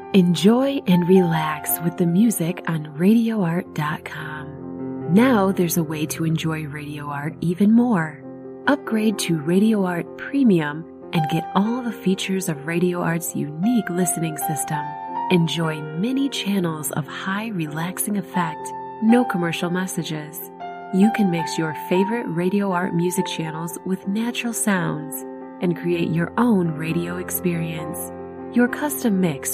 Enjoy and relax with the music on RadioArt.com. Now there's a way to enjoy Radio Art even more. Upgrade to Radio Art Premium and get all the features of Radio Art's unique listening system. Enjoy many channels of high relaxing effect, no commercial messages. You can mix your favorite Radio Art music channels with natural sounds and create your own radio experience. Your custom mix